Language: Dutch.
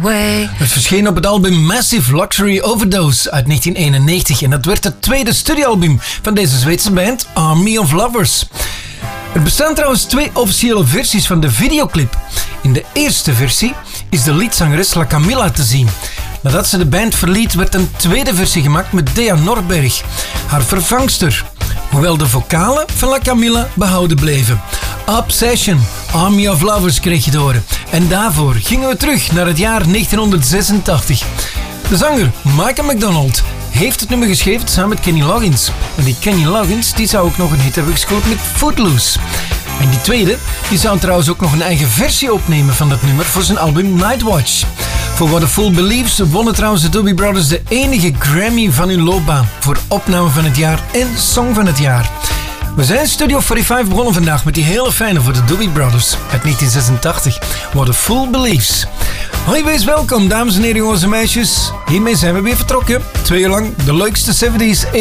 way. Het verscheen op het album Massive Luxury Overdose uit 1991 en dat werd het tweede studioalbum van deze Zweedse band Army of Lovers. Er bestaan trouwens 2 officiële versies van de videoclip. In de eerste versie is de liedzangeres La Camilla te zien. Nadat ze de band verliet werd een tweede versie gemaakt met Dea Norberg, haar vervangster. Hoewel de vocalen van La Camilla behouden bleven. Obsession, Army of Lovers kreeg je te horen. En daarvoor gingen we terug naar het jaar 1986. De zanger Michael McDonald heeft het nummer geschreven samen met Kenny Loggins. En die Kenny Loggins die zou ook nog een hit hebben gescoord met Footloose. En die tweede die zou trouwens ook nog een eigen versie opnemen van dat nummer voor zijn album Nightwatch. Voor What a Fool Believes wonnen trouwens de Doobie Brothers de enige Grammy van hun loopbaan voor opname van het jaar en song van het jaar. We zijn Studio 45 begonnen vandaag met die hele fijne voor de Doobie Brothers uit 1986. What a Fool Believes. Hoi, wees welkom dames en heren, jongens en meisjes. Hiermee zijn we weer vertrokken. 2 uur lang de leukste 70s,